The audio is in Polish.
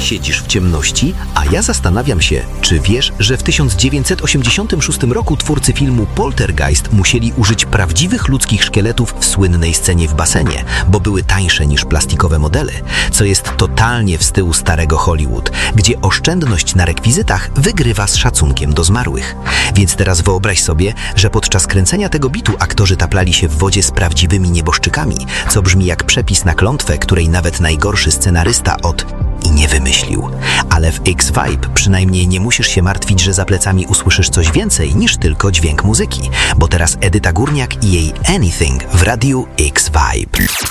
Siedzisz w ciemności, a ja zastanawiam się, czy wiesz, że w 1986 roku twórcy filmu Poltergeist musieli użyć prawdziwych ludzkich szkieletów w słynnej scenie w basenie, bo były tańsze niż plastikowe modele, co jest totalnie w stylu starego Hollywood, gdzie oszczędność na rekwizytach wygrywa z szacunkiem do zmarłych. Więc teraz wyobraź sobie, że podczas kręcenia tego bitu aktorzy taplali się w wodzie z prawdziwymi nieboszczykami, co brzmi jak przepis na klątwę, której nawet najgorszy scenarysta i nie wymyślił. Ale w X-Vibe przynajmniej nie musisz się martwić, że za plecami usłyszysz coś więcej niż tylko dźwięk muzyki, bo teraz Edyta Górniak i jej Anything w radiu X-Vibe.